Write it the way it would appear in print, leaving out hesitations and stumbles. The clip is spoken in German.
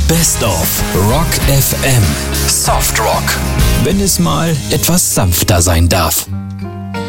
Best of Rock FM. Soft Rock. Wenn es mal etwas sanfter sein darf.